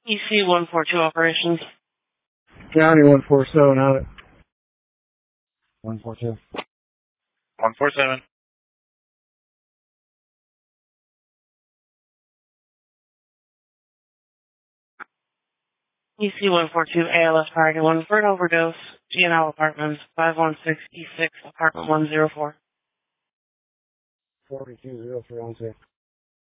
EC 142 operations. County 147 out it. 142. 147. EC 142 ALS Party 1 for an overdose. GNL Apartments 516 E6 Apartment 104. 420316.